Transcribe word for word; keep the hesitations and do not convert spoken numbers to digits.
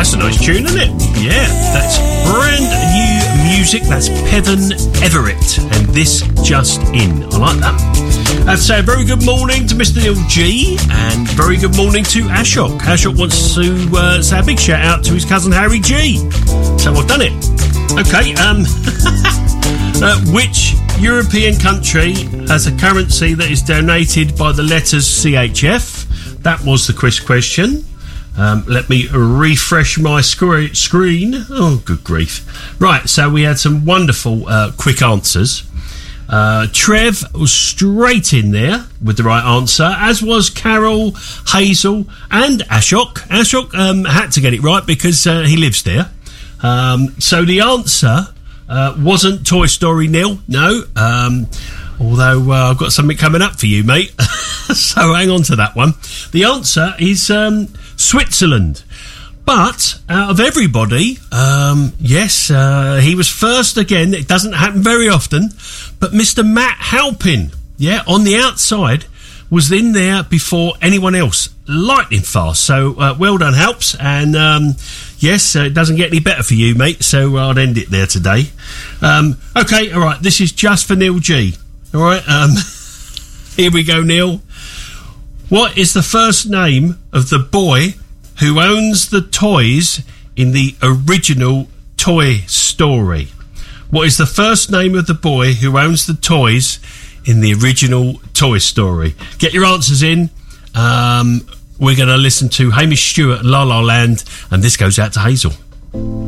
that's a nice tune, isn't it? Yeah, that's brand new music. That's Peven Everett, and this just in. I like that. I'd say a very good morning to Mister Neil G, and very good morning to Ashok. Ashok wants to uh, say a big shout out to his cousin Harry G. So I've done it. Okay, um, uh, which European country has a currency that is donated by the letters C H F? That was the quiz question. Um, let me refresh my scre- screen. Oh, good grief. Right, so we had some wonderful uh, quick answers. Uh, Trev was straight in there with the right answer, as was Carol, Hazel and Ashok. Ashok um, had to get it right because uh, he lives there. Um, so the answer uh, wasn't Toy Story nil, no. Um, although uh, I've got something coming up for you, mate. So hang on to that one. The answer is um, Switzerland. But out of everybody, um, yes, uh, he was first again. It doesn't happen very often. But Mister Matt Halpin, yeah, on the outside, was in there before anyone else. Lightning fast. So uh, well done, Halps. And um, yes, uh, it doesn't get any better for you, mate. So I'd end it there today. Um, okay, all right. This is just for Neil G. All right. Um, here we go, Neil. What is the first name of the boy who owns the toys in the original Toy Story? What is the first name of the boy who owns the toys in the original Toy Story? Get your answers in. Um, we're going to listen to Hamish Stewart and La La Land, and this goes out to Hazel.